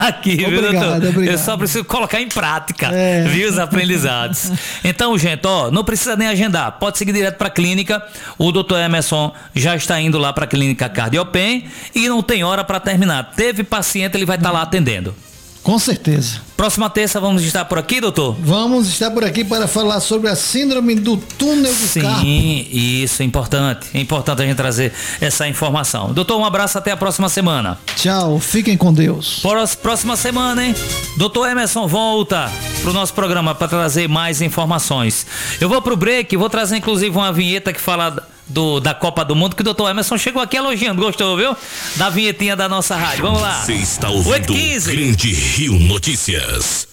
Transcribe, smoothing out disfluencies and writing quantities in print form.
aqui, viu, doutor? Obrigado. Eu só preciso colocar em prática, viu, os aprendizados. Então, gente, não precisa nem agendar, pode seguir direto para a clínica. O doutor Emerson já está indo lá para a clínica Cardiopen e não tem hora para terminar. Teve paciente, ele vai estar lá atendendo. Com certeza. Próxima terça vamos estar por aqui, doutor? Vamos estar por aqui para falar sobre a síndrome do túnel do carpo. Sim, isso é importante. É importante a gente trazer essa informação. Doutor, um abraço, até a próxima semana. Tchau, fiquem com Deus. Próxima semana, hein? Doutor Emerson volta pro nosso programa para trazer mais informações. Eu vou pro break, vou trazer inclusive uma vinheta que fala da Copa do Mundo, que o doutor Emerson chegou aqui elogiando, gostou, viu? Da vinhetinha da nossa rádio. Vamos lá. Você está ouvindo Grande Rio Notícias.